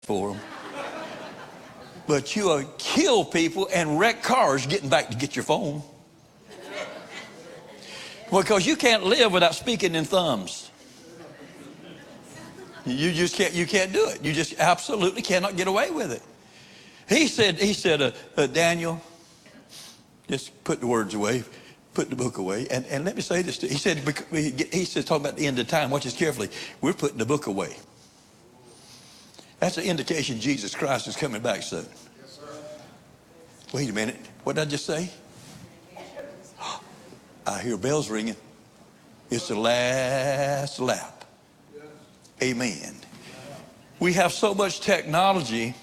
for them. But you kill people and wreck cars getting back to get your phone. Because you can't live without speaking in thumbs. You just can't. You can't do it. You just absolutely cannot get away with it. He said, Daniel, just put the words away, put the book away, and let me say this to you. He said, talking about the end of time. Watch this carefully. We're putting the book away. That's an indication Jesus Christ is coming back soon. Yes, sir. Wait a minute. What did I just say? I hear bells ringing. It's the last lap. Yes. Amen. We have so much technology.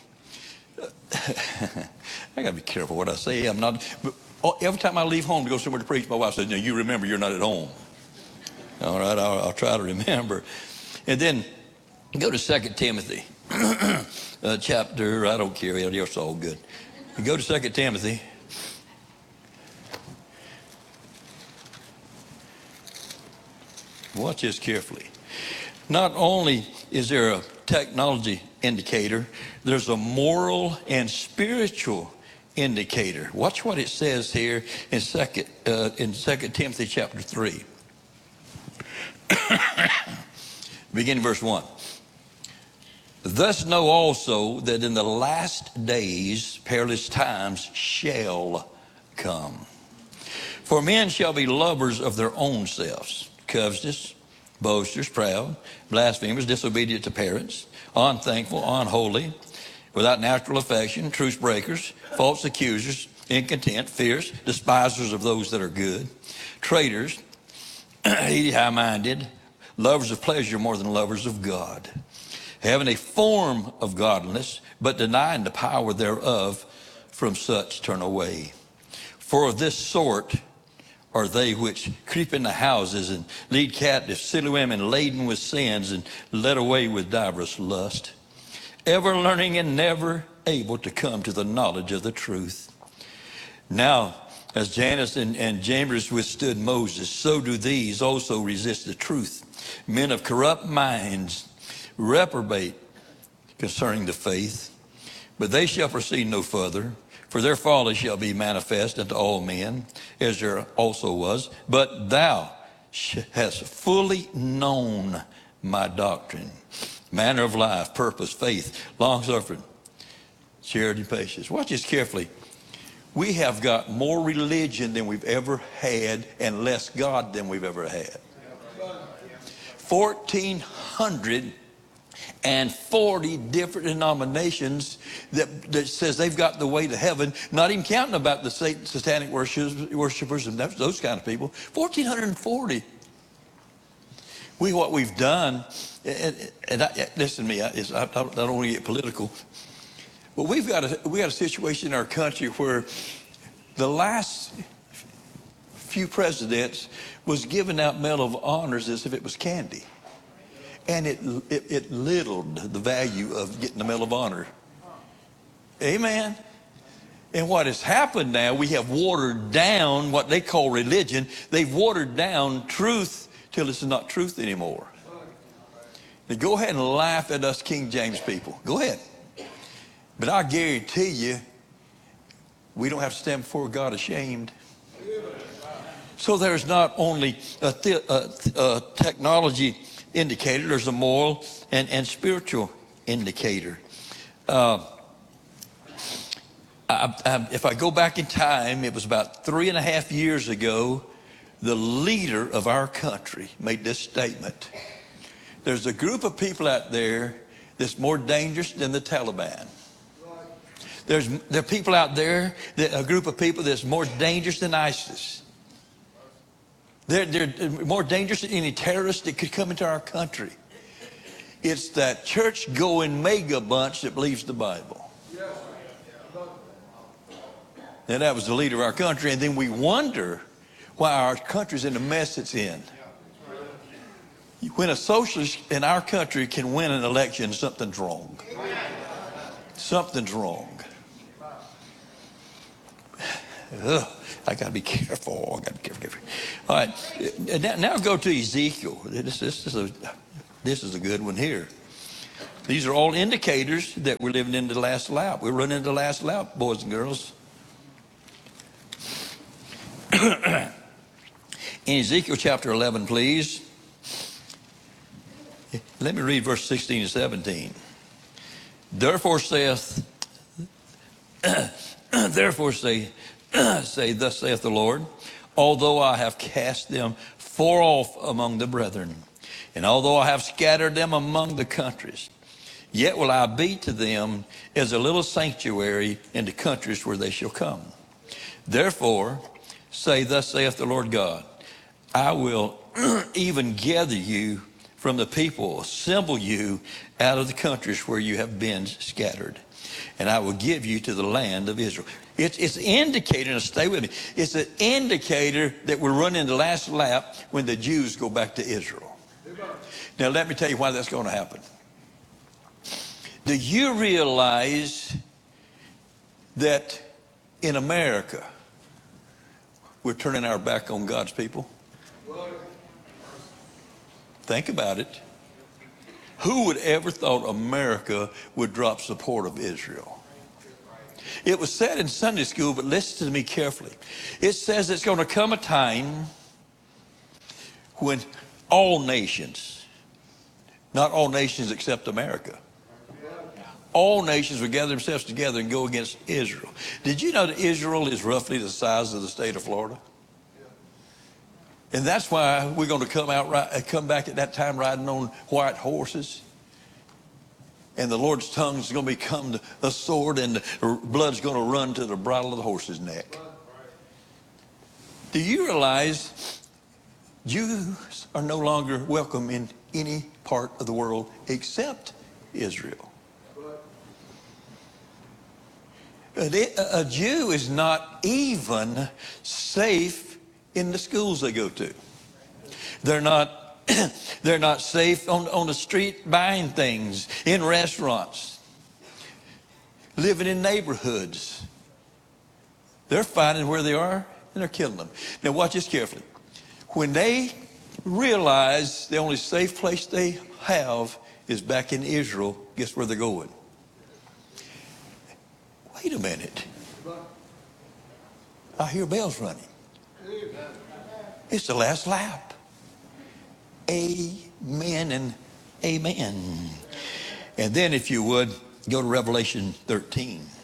I got to be careful what I say. I'm not. But every time I leave home to go somewhere to preach, my wife says, "No, you remember you're not at home." All right, I'll try to remember. And then go to 2 Timothy chapter. I don't care. It's all good. You go to 2 Timothy. Watch this carefully. Not only is there a technology indicator, there's a moral and spiritual indicator. Watch what it says here in 2 Timothy chapter 3. Beginning verse 1. Thus know also that in the last days perilous times shall come. For men shall be lovers of their own selves, covetous, boasters, proud, blasphemers, disobedient to parents, unthankful, unholy, without natural affection, truce breakers, false accusers, incontent, fierce, despisers of those that are good, traitors, high-minded, lovers of pleasure more than lovers of God, having a form of godliness, but denying the power thereof. From such turn away. For of this sort are they which creep into houses and lead captive silly women laden with sins and led away with diverse lust, ever learning and never able to come to the knowledge of the truth. Now, as Jannes and Jambres withstood Moses, so do these also resist the truth. Men of corrupt minds reprobate concerning the faith, but they shall proceed no further. For their folly shall be manifest unto all men, as there also was. But thou hast fully known my doctrine, manner of life, purpose, faith, long-suffering, charity, patience. Watch this carefully. We have got more religion than we've ever had and less God than we've ever had. 1,440 different denominations that says they've got the way to heaven, not even counting about the satanic worshipers and those kind of people. 1,440. What we've done, listen to me, I don't want to get political, but we got a situation in our country where the last few presidents was giving out Medal of Honors as if it was candy. And it littled the value of getting the Medal of Honor. Amen. And what has happened now, we have watered down what they call religion. They've watered down truth till it's not truth anymore. Now go ahead and laugh at us King James people. Go ahead. But I guarantee you, we don't have to stand before God ashamed. So there's not only a technology indicator, there's a moral and spiritual indicator. If I go back in time, it was about 3.5 years ago, the leader of our country made this statement. There's a group of people out there that's more dangerous than the Taliban. There are people out there, a group of people that's more dangerous than ISIS. They're more dangerous than any terrorist that could come into our country. It's that church-going mega bunch that believes the Bible. And that was the leader of our country. And then we wonder why our country's in the mess it's in. When a socialist in our country can win an election, something's wrong. Something's wrong. Ugh. I got to be careful. All right. Now go to Ezekiel. This is a good one here. These are all indicators that we're living into the last lap. We're running into the last lap, boys and girls. In Ezekiel chapter 11, please. Let me read verse 16 and 17. Therefore saith, therefore say, thus saith the Lord, although I have cast them far off among the brethren, and although I have scattered them among the countries, yet will I be to them as a little sanctuary in the countries where they shall come. Therefore say, thus saith the Lord God, I will even gather you from the people, assemble you out of the countries where you have been scattered, and I will give you to the land of Israel. It's indicating, and stay with me, it's an indicator that we're running the last lap when the Jews go back to Israel. Now let me tell you why that's going to happen. Do you realize that in America, we're turning our back on God's people? Think about it. Who would ever thought America would drop support of Israel? It was said in Sunday school, but listen to me carefully. It says it's going to come a time when all nations, not all nations except America, all nations will gather themselves together and go against Israel. Did you know that Israel is roughly the size of the state of Florida? And that's why we're going to come back at that time riding on white horses. And the Lord's tongue is going to become a sword, and the blood's going to run to the bridle of the horse's neck. Do you realize Jews are no longer welcome in any part of the world except Israel? A Jew is not even safe in the schools they go to. They're not safe on the street buying things, in restaurants, living in neighborhoods. They're finding where they are and they're killing them. Now watch this carefully. When they realize the only safe place they have is back in Israel, guess where they're going? Wait a minute. I hear bells running. It's the last lap. Amen and amen. And then if you would, go to Revelation 13.